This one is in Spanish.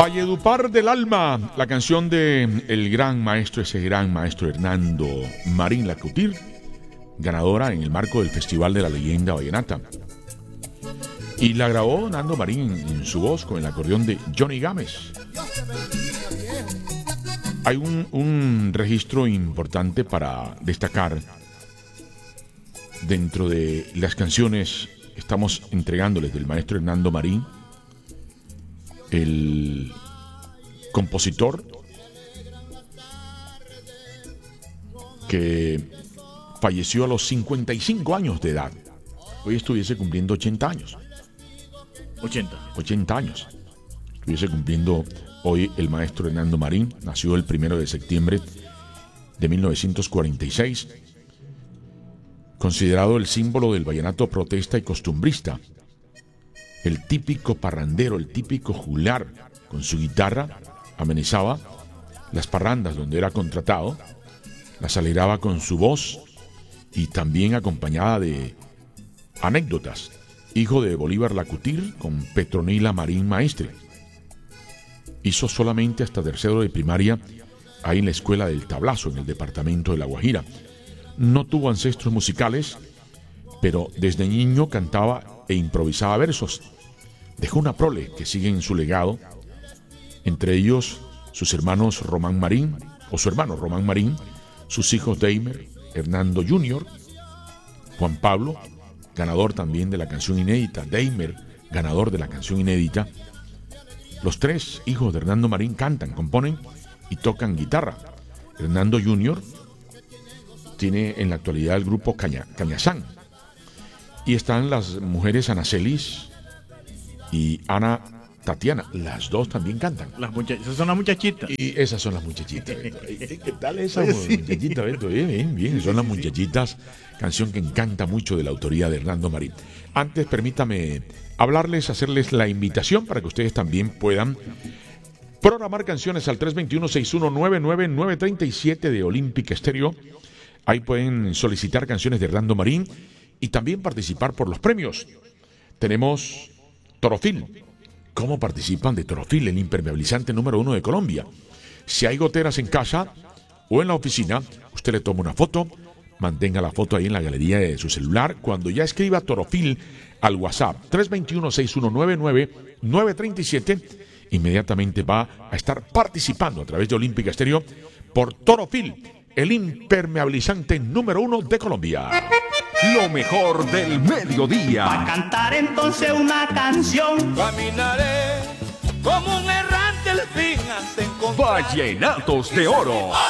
Valledupar del Alma, la canción de el gran maestro, ese gran maestro Hernando Marín Lacutir, ganadora en el marco del Festival de la Leyenda Vallenata. Y la grabó Hernando Marín en su voz con el acordeón de Johnny Gámez. Hay un registro importante para destacar dentro de las canciones que estamos entregándoles del maestro Hernando Marín. El compositor que falleció a los 55 años de edad. Hoy estuviese cumpliendo 80 años. 80 años. Estuviese cumpliendo hoy el maestro Hernando Marín. Nació el 1 de septiembre de 1946. Considerado el símbolo del vallenato protesta y costumbrista. El típico parrandero, el típico juglar, con su guitarra, amenizaba las parrandas donde era contratado, las alegraba con su voz y también acompañada de anécdotas. Hijo de Bolívar Lacutir con Petronila Marín Maestre. Hizo solamente hasta tercero de primaria ahí en la escuela del Tablazo, en el departamento de La Guajira. No tuvo ancestros musicales, pero desde niño cantaba e improvisaba versos. Dejó una prole que sigue en su legado, entre ellos sus hermanos Román Marín, o su hermano Román Marín, sus hijos Deimer, Hernando Jr., Juan Pablo, ganador también de la canción inédita, Deimer, ganador de la canción inédita. Los tres hijos de Hernando Marín cantan, componen y tocan guitarra. Hernando Jr. tiene en la actualidad el grupo Cañazán. Y están las mujeres Ana Celis y Ana Tatiana. Las dos también cantan. Esas son las muchachitas. Y esas son las muchachitas. ¿Qué tal esa muchachita, Beto? Bien. Son las muchachitas. Canción que encanta mucho de la autoría de Hernando Marín. Antes, permítame hacerles la invitación para que ustedes también puedan programar canciones al 321-6199937 de Olympic Stereo. Ahí pueden solicitar canciones de Hernando Marín y también participar por los premios. Tenemos Torofil. ¿Cómo participan de Torofil, el impermeabilizante número 1 de Colombia? Si hay goteras en casa o en la oficina, usted le toma una foto, mantenga la foto ahí en la galería de su celular. Cuando ya escriba Torofil al WhatsApp 321-6199937, inmediatamente va a estar participando a través de Olímpica Estéreo por Torofil, el impermeabilizante número 1 de Colombia. Lo mejor del mediodía. Va a cantar entonces una canción. Caminaré como un errante al fin hasta encontrar Vallenatos de Oro.